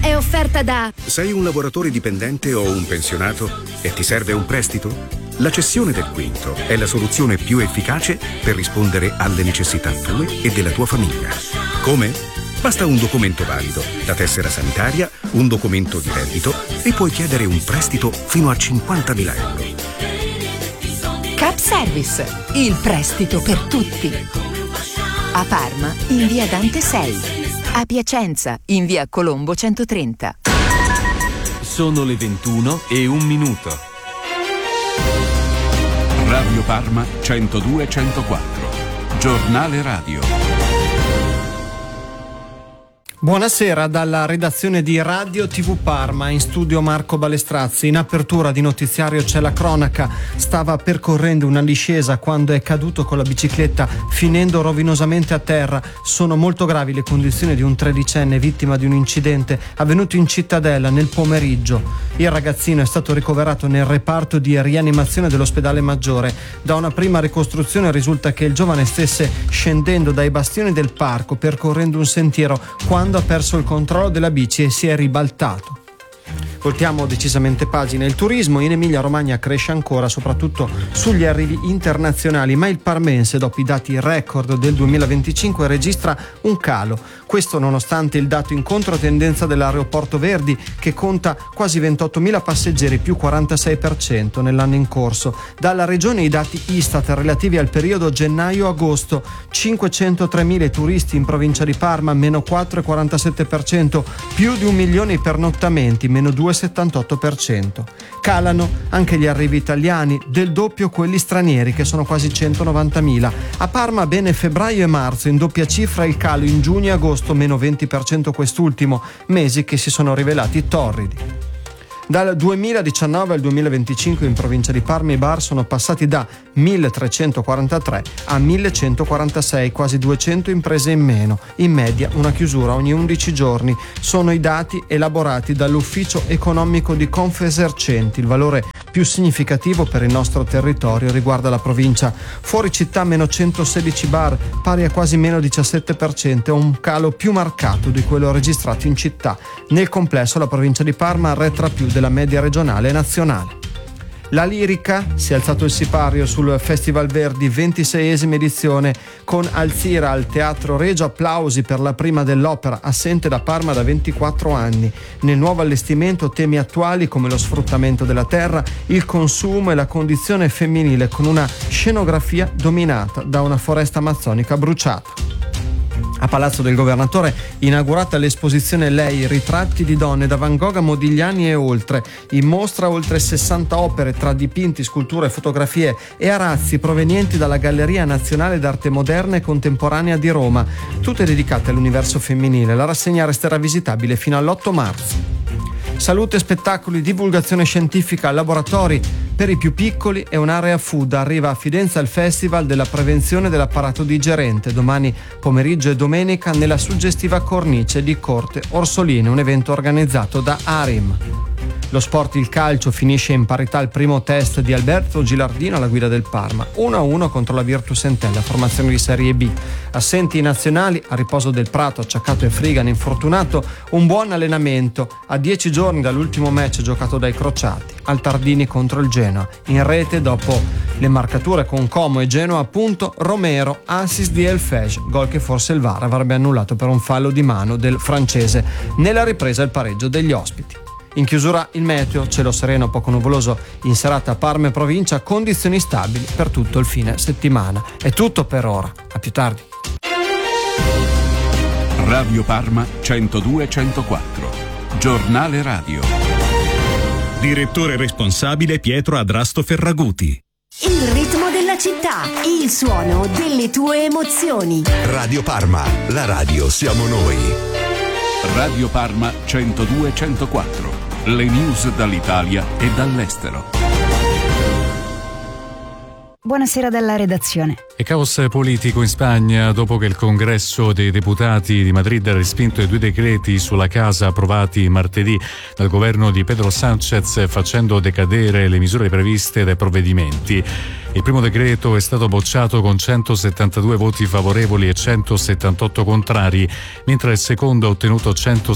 è offerta da... Sei un lavoratore dipendente o un pensionato e ti serve un prestito? La cessione del quinto è la soluzione più efficace per rispondere alle necessità tue e della tua famiglia. Come? Basta un documento valido, la tessera sanitaria, un documento di reddito e puoi chiedere un prestito fino a 50.000 euro. Cap Service, il prestito per tutti. A Parma, in via Dante 6. A Piacenza, in via Colombo 130. Sono le 21:01. Radio Parma 102-104. Giornale radio. Buonasera dalla redazione di Radio TV Parma, in studio Marco Balestrazzi. In apertura di notiziario c'è la cronaca. Stava percorrendo una discesa quando è caduto con la bicicletta, finendo rovinosamente a terra. Sono molto gravi le condizioni di un 13enne vittima di un incidente avvenuto in cittadella nel pomeriggio. Il ragazzino è stato ricoverato nel reparto di rianimazione dell'ospedale Maggiore. Da una prima ricostruzione risulta che il giovane stesse scendendo dai bastioni del parco percorrendo un sentiero quando ha perso il controllo della bici e si è ribaltato. Voltiamo decisamente pagina. Il turismo in Emilia-Romagna cresce ancora, soprattutto sugli arrivi internazionali, ma il parmense, dopo i dati record del 2025, registra un calo. Questo nonostante il dato in controtendenza dell'aeroporto Verdi, che conta quasi 28.000 passeggeri, più 46% nell'anno in corso. Dalla regione i dati Istat relativi al periodo gennaio-agosto: 503.000 turisti in provincia di Parma, meno 4,47%, più di 1 milione i pernottamenti, meno 2,78%. Calano anche gli arrivi italiani, del doppio quelli stranieri, che sono quasi 190.000. A Parma bene febbraio e marzo, in doppia cifra il calo in giugno e agosto, meno 20% quest'ultimo, mesi che si sono rivelati torridi. Dal 2019 al 2025 in provincia di Parma i bar sono passati da 1.343 a 1.146, quasi 200 imprese in meno, in media una chiusura ogni 11 giorni. Sono i dati elaborati dall'Ufficio Economico di Confesercenti. Il valore più significativo per il nostro territorio riguarda la provincia. Fuori città meno 116 bar, pari a quasi meno 17%, un calo più marcato di quello registrato in città. Nel complesso la provincia di Parma arretra più della media regionale e nazionale. La lirica si è alzato il sipario sul Festival Verdi, 26esima edizione, con Alzira al Teatro Regio, applausi per la prima dell'opera, assente da Parma da 24 anni. Nel nuovo allestimento temi attuali come lo sfruttamento della terra, il consumo e la condizione femminile, con una scenografia dominata da una foresta amazzonica bruciata. A Palazzo del Governatore inaugurata l'esposizione Lei, ritratti di donne da Van Gogh a Modigliani e oltre. In mostra oltre 60 opere tra dipinti, sculture, fotografie e arazzi provenienti dalla Galleria Nazionale d'Arte Moderna e Contemporanea di Roma, tutte dedicate all'universo femminile. La rassegna resterà visitabile fino all'8 marzo. Salute, spettacoli, divulgazione scientifica, laboratori per i più piccoli e un'area food. Arriva a Fidenza il Festival della prevenzione dell'apparato digerente, domani pomeriggio e domenica nella suggestiva cornice di Corte Orsoline, un evento organizzato da ARIM. Lo sport, il calcio, finisce in parità il primo test di Alberto Gilardino alla guida del Parma, 1-1 contro la Virtus Entella, formazione di Serie B. Assenti i nazionali, a riposo del Prato, Acciaccato e Frigan infortunato, un buon allenamento a 10 giorni dall'ultimo match giocato dai crociati, al Tardini contro il Genoa. In rete, dopo le marcature con Como e Genoa, appunto, Romero, assist di El Fej, gol che forse il VAR avrebbe annullato per un fallo di mano del francese. Nella ripresa il pareggio degli ospiti. In chiusura il meteo, cielo sereno poco nuvoloso in serata a Parma e provincia, condizioni stabili per tutto il fine settimana. È tutto per ora, a più tardi. Radio Parma 102-104, giornale radio. Direttore responsabile Pietro Adrasto Ferraguti. Il ritmo della città, il suono delle tue emozioni. Radio Parma, la radio siamo noi. Radio Parma 102-104, le news dall'Italia e dall'estero. Buonasera dalla redazione. E caos politico in Spagna dopo che il Congresso dei Deputati di Madrid ha respinto i 2 decreti sulla casa approvati martedì dal governo di Pedro Sánchez, facendo decadere le misure previste dai provvedimenti. Il primo decreto è stato bocciato con 172 voti favorevoli e 178 contrari, mentre il secondo ha ottenuto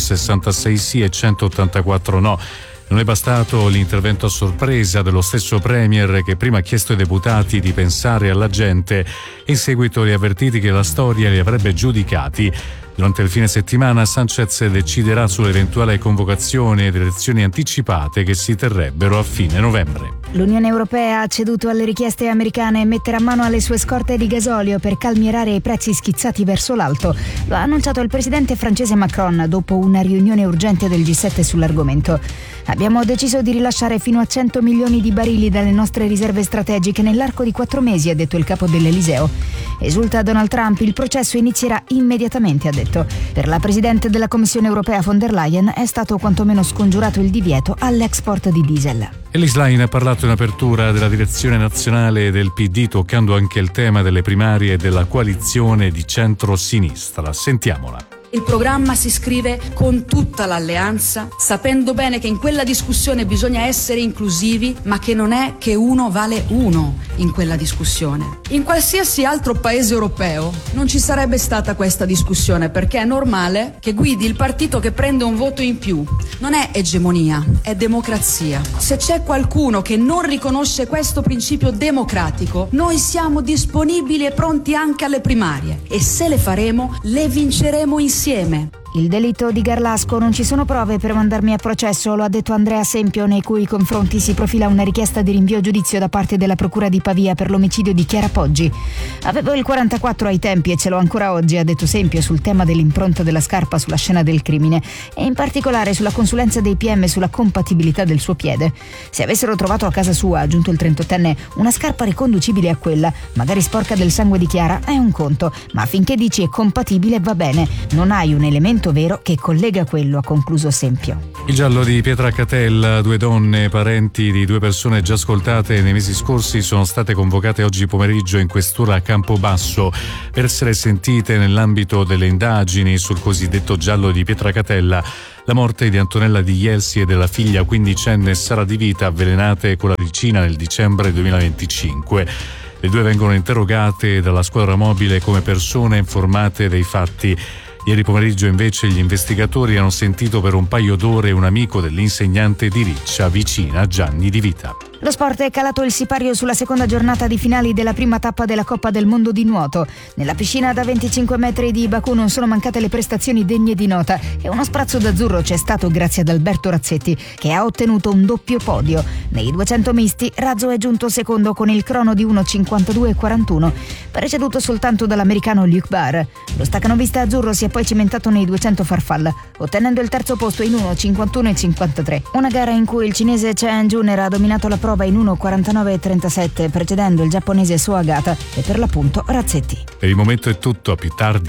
166 sì e 184 no. Non è bastato l'intervento a sorpresa dello stesso Premier, che prima ha chiesto ai deputati di pensare alla gente e in seguito li ha avvertiti che la storia li avrebbe giudicati. Durante il fine settimana Sánchez deciderà sull'eventuale convocazione delle elezioni anticipate che si terrebbero a fine novembre. L'Unione Europea ha ceduto alle richieste americane e metterà mano alle sue scorte di gasolio per calmierare i prezzi schizzati verso l'alto. Lo ha annunciato il presidente francese Macron dopo una riunione urgente del G7 sull'argomento. Abbiamo deciso di rilasciare fino a 100 milioni di barili dalle nostre riserve strategiche nell'arco di 4 mesi, ha detto il capo dell'Eliseo. Esulta Donald Trump, il processo inizierà immediatamente, ha detto. Per la presidente della Commissione Europea von der Leyen è stato quantomeno scongiurato il divieto all'export di diesel. Elly Schlein ha parlato in apertura della direzione nazionale del PD, toccando anche il tema delle primarie della coalizione di centro-sinistra. Sentiamola. Il programma si scrive con tutta l'alleanza, sapendo bene che in quella discussione bisogna essere inclusivi, ma che non è che uno vale uno in quella discussione. In qualsiasi altro paese europeo non ci sarebbe stata questa discussione, perché è normale che guidi il partito che prende un voto in più. Non è egemonia, è democrazia. Se c'è qualcuno che non riconosce questo principio democratico, noi siamo disponibili e pronti anche alle primarie, e se le faremo, le vinceremo insieme. Il delitto di Garlasco: non ci sono prove per mandarmi a processo, lo ha detto Andrea Sempio, nei cui confronti si profila una richiesta di rinvio a giudizio da parte della Procura di Pavia per l'omicidio di Chiara Poggi. Avevo il 44 ai tempi e ce l'ho ancora oggi, ha detto Sempio sul tema dell'impronta della scarpa sulla scena del crimine e in particolare sulla consulenza dei PM sulla compatibilità del suo piede. Se avessero trovato a casa sua, ha aggiunto il 38enne, una scarpa riconducibile a quella, magari sporca del sangue di Chiara, è un conto, ma finché dici è compatibile va bene, non hai un elemento vero che collega quello, ha concluso Sempio. Il giallo di Pietracatella: 2 donne, parenti di 2 persone già ascoltate nei mesi scorsi, sono state convocate oggi pomeriggio in questura a Campobasso per essere sentite nell'ambito delle indagini sul cosiddetto giallo di Pietracatella, la morte di Antonella Di Ielsi e della figlia quindicenne Sara Di Vita, avvelenate con la ricina nel dicembre 2025. Le 2 vengono interrogate dalla squadra mobile come persone informate dei fatti. Ieri pomeriggio invece gli investigatori hanno sentito per un paio d'ore un amico dell'insegnante di Riccia, vicina a Gianni Di Vita. Lo sport è calato il sipario sulla seconda giornata di finali della prima tappa della Coppa del Mondo di nuoto. Nella piscina da 25 metri di Baku non sono mancate le prestazioni degne di nota e uno sprazzo d'azzurro c'è stato grazie ad Alberto Razzetti, che ha ottenuto un doppio podio. Nei 200 misti Razzo è giunto secondo con il crono di 1:52,41, preceduto soltanto dall'americano Luke Barr. Lo staccanovista azzurro si è poi cimentato nei 200 farfalla, ottenendo il terzo posto in 1:51,53. Una gara in cui il cinese Chen Junior ha dominato la prova in 1:49,37, precedendo il giapponese So Agata e per l'appunto Razzetti. Per il momento è tutto, a più tardi.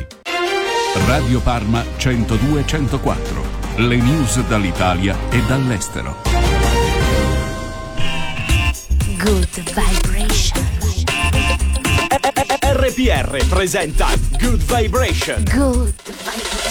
Radio Parma 102-104, le news dall'Italia e dall'estero. Good Vibration. RPR presenta Good Vibration. Good Vibration.